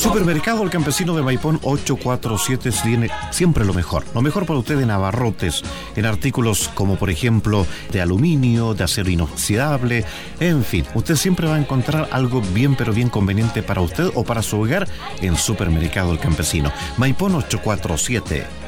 Supermercado El Campesino de Maipón 847 tiene siempre lo mejor. Lo mejor para usted en abarrotes, en artículos como por ejemplo de aluminio, de acero inoxidable, en fin. Usted siempre va a encontrar algo bien pero bien conveniente para usted o para su hogar en Supermercado El Campesino. Maipón 847.